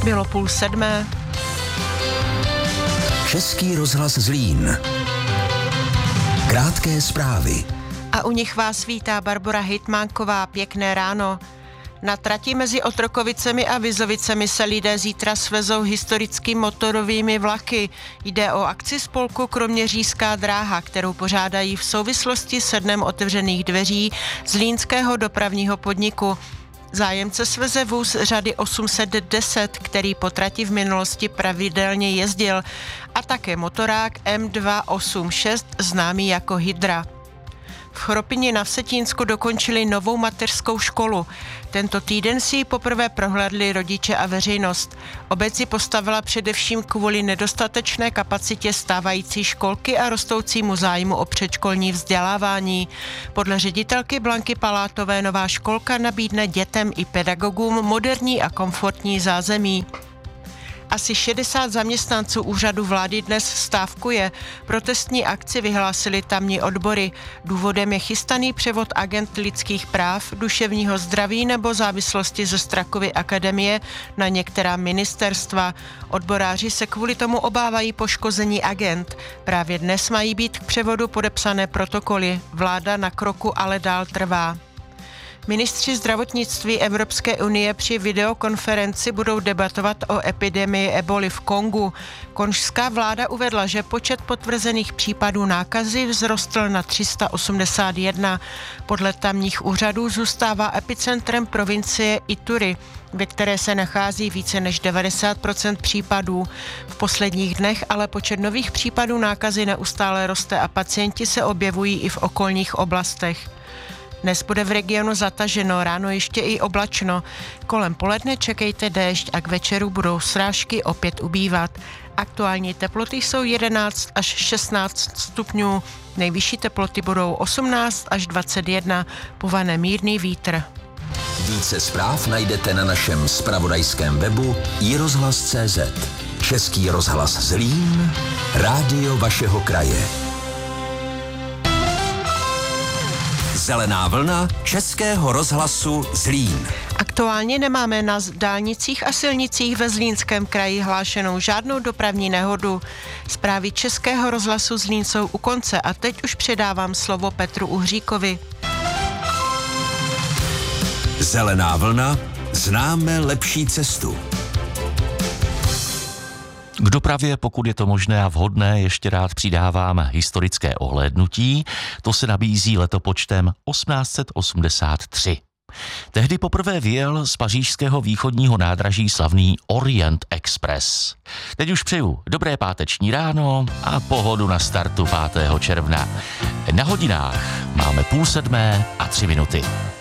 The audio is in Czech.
Bylo 6:30. Český rozhlas Zlín. Krátké zprávy. A u nich vás vítá Barbora Hejtmánková. Pěkné ráno. Na trati mezi Otrokovicemi a Vizovicemi se lidé zítra svezou historickými motorovými vlaky. Jde o akci spolku Kroměřížská dráha, kterou pořádají v souvislosti s dnem otevřených dveří Zlínského dopravního podniku. Zájemce sveze vůz řady 810, který po trati v minulosti pravidelně jezdil, a také motorák M286, známý jako Hydra. V Chropini na Vsetínsku dokončili novou mateřskou školu. Tento týden si ji poprvé prohlédli rodiče a veřejnost. Obec ji postavila především kvůli nedostatečné kapacitě stávající školky a rostoucímu zájmu o předškolní vzdělávání. Podle ředitelky Blanky Palátové nová školka nabídne dětem i pedagogům moderní a komfortní zázemí. Asi 60 zaměstnanců úřadu vlády dnes stávkuje. Protestní akci vyhlásili tamní odbory. Důvodem je chystaný převod agent lidských práv, duševního zdraví nebo závislosti ze Strakovy akademie na některá ministerstva. Odboráři se kvůli tomu obávají poškození agent. Právě dnes mají být k převodu podepsané protokoly. Vláda na kroku ale dál trvá. Ministři zdravotnictví Evropské unie při videokonferenci budou debatovat o epidemii eboli v Kongu. Konžská vláda uvedla, že počet potvrzených případů nákazy vzrostl na 381. Podle tamních úřadů zůstává epicentrem provincie Ituri, ve které se nachází více než 90% případů. V posledních dnech ale počet nových případů nákazy neustále roste a pacienti se objevují i v okolních oblastech. Dnes bude v regionu zataženo, ráno ještě i oblačno. Kolem poledne čekejte déšť a k večeru budou srážky opět ubývat. Aktuální teploty jsou 11 až 16 stupňů. Nejvyšší teploty budou 18 až 21. Povane mírný vítr. Více zpráv najdete na našem zpravodajském webu iRozhlas.cz. Český rozhlas Zlín, rádio vašeho kraje. Zelená vlna Českého rozhlasu Zlín. Aktuálně nemáme na dálnicích a silnicích ve Zlínském kraji hlášenou žádnou dopravní nehodu. Zprávy Českého rozhlasu Zlín jsou u konce a teď už předávám slovo Petru Uhříkovi. Zelená vlna, známe lepší cestu. K dopravě, pokud je to možné a vhodné, ještě rád přidávám historické ohlédnutí. To se nabízí letopočtem 1883. Tehdy poprvé vyjel z pařížského východního nádraží slavný Orient Express. Teď už přeju dobré páteční ráno a pohodu na startu 5. června. Na hodinách máme 6:30 a 3 minuty.